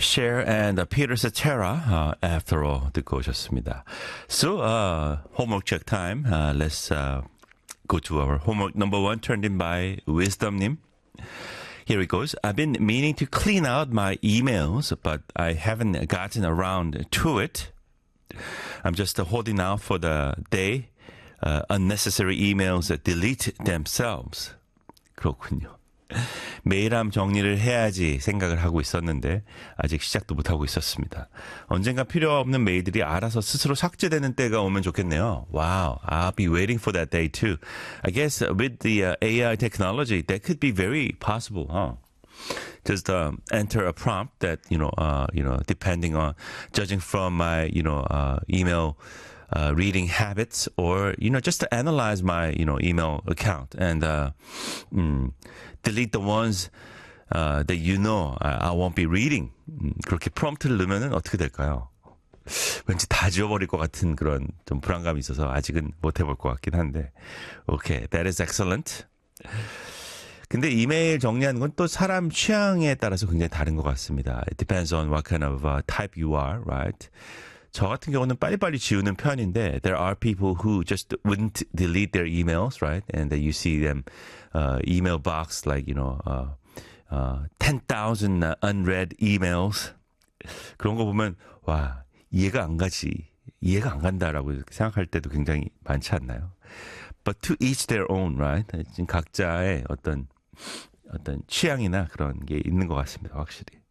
Cher and Peter Cetera, After All 듣고 오셨습니다. So, homework check time. Let's go to our homework number one, turned in by Wisdom님. Here it goes. I've been meaning to clean out my emails, but I haven't gotten around to it. I'm just holding out for the day. Unnecessary emails delete themselves. 그렇군요. 메일함 정리를 해야지 생각을 하고 있었는데 아직 시작도 못하고 있었습니다. 언젠가 필요 없는 메일들이 알아서 스스로 삭제되는 때가 오면 좋겠네요. Wow, I'll be waiting for that day too. I guess with the AI technology, that could be very possible, huh? Just enter a prompt that depending on judging from my email reading habits, or just to analyze my email account and delete the ones that I won't be reading. 그렇게 프롬프트를 넣으면은 어떻게 될까요? 왠지 다 지워버릴 것 같은 그런 좀 불안감이 있어서 아직은 못 해볼 것 같긴 한데. Okay, that is excellent. 근데 이메일 정리하는 건 또 사람 취향에 따라서 굉장히 다른 것 같습니다. It depends on what kind of type you are, right? 저 같은 경우는 빨리빨리 지우는 편인데 there are people who just wouldn't delete their emails, right? And then you see them email box like 10,000 unread emails. 그런 거 보면 와, 이해가 안 간다라고 생각할 때도 굉장히 많지 않나요? But to each their own, right? 지금 각자의 어떤 취향이나 그런 게 있는 것 같습니다, 확실히.